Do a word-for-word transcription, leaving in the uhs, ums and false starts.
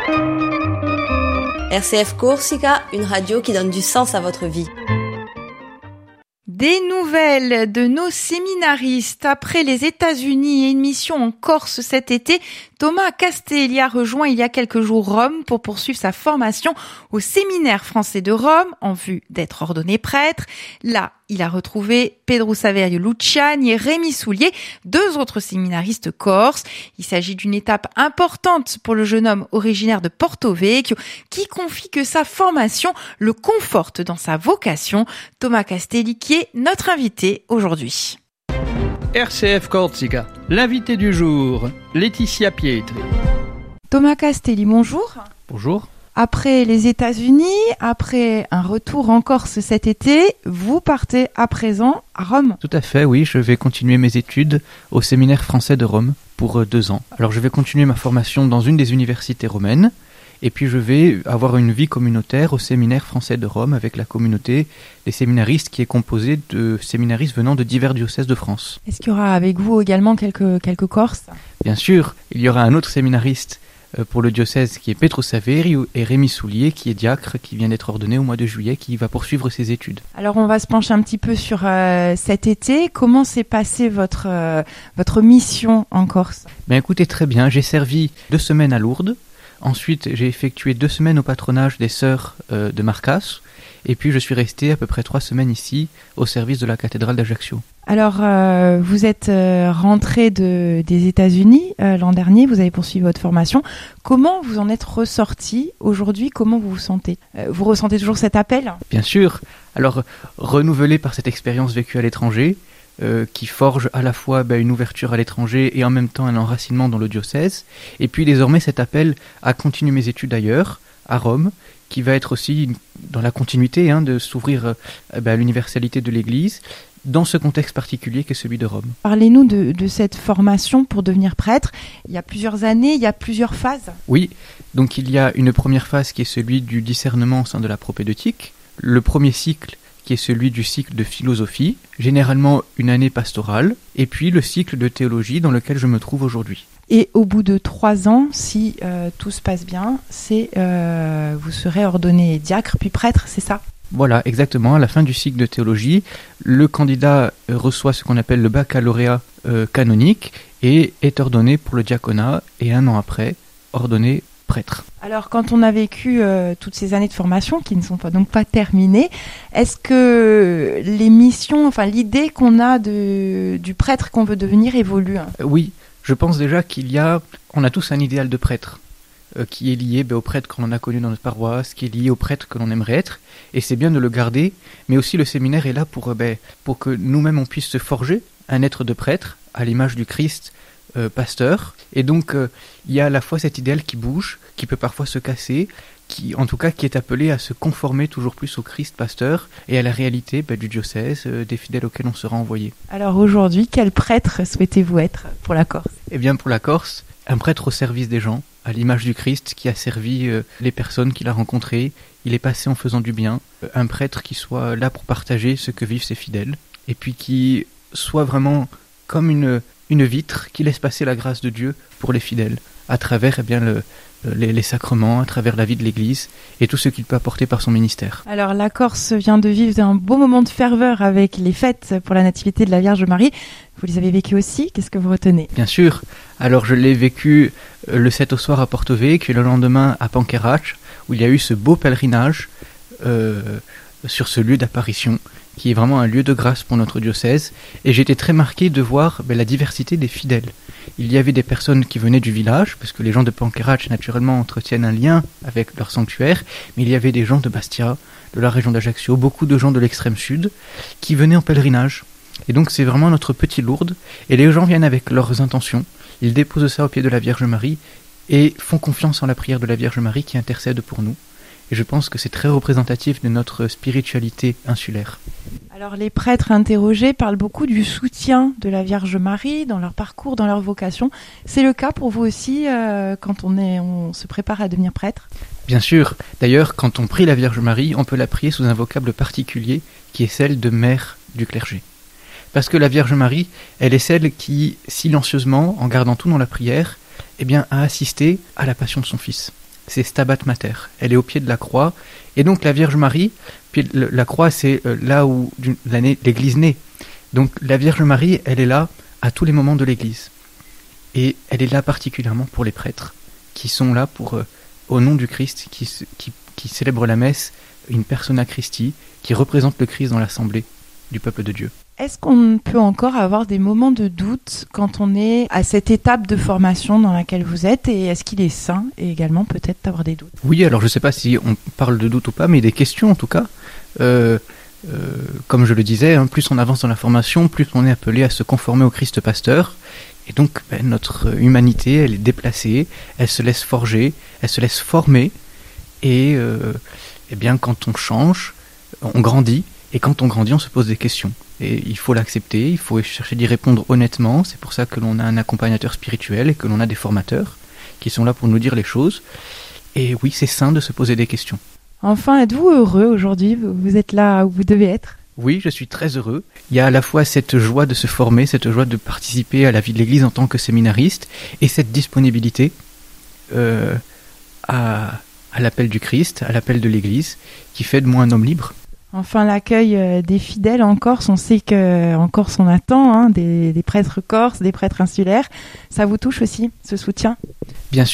R C F Corsica, une radio qui donne du sens à votre vie. Des nouvelles de nos séminaristes. Après les États-Unis et une mission en Corse cet été, Thomas Castelli a rejoint il y a quelques jours Rome pour poursuivre sa formation au séminaire français de Rome en vue d'être ordonné prêtre. Là, il a retrouvé Pedro Saverio Luciani et Rémi Soulier, deux autres séminaristes corses. Il s'agit d'une étape importante pour le jeune homme originaire de Porto Vecchio qui confie que sa formation le conforte dans sa vocation. Thomas Castelli qui est notre invité aujourd'hui. R C F Corsica, l'invité du jour, Laetitia Pietri. Thomas Castelli, bonjour. Bonjour. Après les États-Unis, après un retour en Corse cet été, vous partez à présent à Rome. Tout à fait, oui, je vais continuer mes études au séminaire français de Rome pour deux ans. Alors je vais continuer ma formation dans une des universités romaines. Et puis je vais avoir une vie communautaire au séminaire français de Rome avec la communauté des séminaristes qui est composée de séminaristes venant de divers diocèses de France. Est-ce qu'il y aura avec vous également quelques, quelques Corses ? Bien sûr, il y aura un autre séminariste pour le diocèse qui est Pedro Saverio et Rémi Soulier qui est diacre, qui vient d'être ordonné au mois de juillet, qui va poursuivre ses études. Alors on va se pencher un petit peu sur euh, cet été. Comment s'est passée votre, euh, votre mission en Corse ? Ben écoutez, très bien, j'ai servi deux semaines à Lourdes. Ensuite, j'ai effectué deux semaines au patronage des sœurs euh, de Marcas. Et puis, je suis resté à peu près trois semaines ici, au service de la cathédrale d'Ajaccio. Alors, euh, vous êtes euh, rentré de, des États-Unis euh, l'an dernier, vous avez poursuivi votre formation. Comment vous en êtes ressorti aujourd'hui ? Comment vous vous sentez ? euh, Vous ressentez toujours cet appel ? Bien sûr. Alors, renouvelé par cette expérience vécue à l'étranger, Euh, qui forge à la fois bah, une ouverture à l'étranger et en même temps un enracinement dans le diocèse. Et puis désormais cet appel à continuer mes études ailleurs, à Rome, qui va être aussi dans la continuité hein, de s'ouvrir euh, bah, à l'universalité de l'Église, dans ce contexte particulier qu'est celui de Rome. Parlez-nous de, de cette formation pour devenir prêtre. Il y a plusieurs années, il y a plusieurs phases. Oui, donc il y a une première phase qui est celui du discernement au sein de la propédeutique. Le premier cycle qui est celui du cycle de philosophie, généralement une année pastorale, et puis le cycle de théologie dans lequel je me trouve aujourd'hui. Et au bout de trois ans, si euh, tout se passe bien, c'est euh, vous serez ordonné diacre puis prêtre, c'est ça ? Voilà, exactement. À la fin du cycle de théologie, le candidat reçoit ce qu'on appelle le baccalauréat euh, canonique et est ordonné pour le diaconat, et un an après, ordonné prêtre. Alors, quand on a vécu euh, toutes ces années de formation qui ne sont pas, donc pas terminées, est-ce que les missions, enfin l'idée qu'on a de, du prêtre qu'on veut devenir évolue ? euh, Oui, je pense déjà qu'il y a, on a tous un idéal de prêtre euh, qui est lié ben, au prêtre que l'on a connu dans notre paroisse, qui est lié au prêtre que l'on aimerait être, et c'est bien de le garder, mais aussi le séminaire est là pour, ben, pour que nous-mêmes on puisse se forger un être de prêtre à l'image du Christ, Euh, pasteur, et donc euh, il y a à la fois cet idéal qui bouge, qui peut parfois se casser, qui en tout cas qui est appelé à se conformer toujours plus au Christ pasteur et à la réalité bah, du diocèse, euh, des fidèles auxquels on sera envoyé. Alors aujourd'hui, quel prêtre souhaitez-vous être pour la Corse ? Eh bien pour la Corse, un prêtre au service des gens, à l'image du Christ qui a servi euh, les personnes qu'il a rencontrées, il est passé en faisant du bien, euh, un prêtre qui soit là pour partager ce que vivent ses fidèles, et puis qui soit vraiment comme une une vitre qui laisse passer la grâce de Dieu pour les fidèles, à travers eh bien, le, les, les sacrements, à travers la vie de l'Église et tout ce qu'il peut apporter par son ministère. Alors la Corse vient de vivre un beau moment de ferveur avec les fêtes pour la Nativité de la Vierge Marie. Vous les avez vécues aussi, qu'est-ce que vous retenez ? Bien sûr, alors je l'ai vécu le sept au soir à Porto Vecchio et le lendemain à Panchérache, où il y a eu ce beau pèlerinage euh, sur ce lieu d'apparition, qui est vraiment un lieu de grâce pour notre diocèse, et j'ai été très marqué de voir ben, la diversité des fidèles. Il y avait des personnes qui venaient du village, parce que les gens de Panchérache, naturellement, entretiennent un lien avec leur sanctuaire, mais il y avait des gens de Bastia, de la région d'Ajaccio, beaucoup de gens de l'extrême sud, qui venaient en pèlerinage. Et donc c'est vraiment notre petit Lourdes, et les gens viennent avec leurs intentions, ils déposent ça au pied de la Vierge Marie, et font confiance en la prière de la Vierge Marie qui intercède pour nous. Et je pense que c'est très représentatif de notre spiritualité insulaire. Alors les prêtres interrogés parlent beaucoup du soutien de la Vierge Marie dans leur parcours, dans leur vocation. C'est le cas pour vous aussi euh, quand on, est, on se prépare à devenir prêtre ? Bien sûr. D'ailleurs, quand on prie la Vierge Marie, on peut la prier sous un vocable particulier qui est celle de mère du clergé. Parce que la Vierge Marie, elle est celle qui, silencieusement, en gardant tout dans la prière, eh bien, a assisté à la passion de son Fils. c'est Stabat Mater. Elle est au pied de la croix. Et donc la Vierge Marie, puis la croix, c'est là où l'Église naît. Donc la Vierge Marie, elle est là à tous les moments de l'Église. Et elle est là particulièrement pour les prêtres, qui sont là pour, euh, au nom du Christ, qui, qui, qui célèbrent la messe, une persona Christi, qui représente le Christ dans l'assemblée du peuple de Dieu. Est-ce qu'on peut encore avoir des moments de doute quand on est à cette étape de formation dans laquelle vous êtes, et est-ce qu'il est sain et également peut-être d'avoir des doutes? Oui, alors je ne sais pas si on parle de doute ou pas, mais des questions en tout cas. Euh, euh, comme je le disais, hein, plus on avance dans la formation, plus on est appelé à se conformer au Christ pasteur. Et donc ben, notre humanité, elle est déplacée, elle se laisse forger, elle se laisse former. Et euh, eh bien, quand on change, on grandit. Et quand on grandit, on se pose des questions. Et il faut l'accepter, il faut chercher d'y répondre honnêtement. C'est pour ça que l'on a un accompagnateur spirituel et que l'on a des formateurs qui sont là pour nous dire les choses. Et oui, c'est sain de se poser des questions. Enfin, êtes-vous heureux aujourd'hui? Vous êtes là où vous devez être? Oui, je suis très heureux. Il y a à la fois cette joie de se former, cette joie de participer à la vie de l'Église en tant que séminariste, et cette disponibilité euh, à, à l'appel du Christ, à l'appel de l'Église, qui fait de moi un homme libre. Enfin, l'accueil des fidèles en Corse, on sait qu'en Corse on attend hein, des, des prêtres corses, des prêtres insulaires. Ça vous touche aussi, ce soutien? Bien sûr.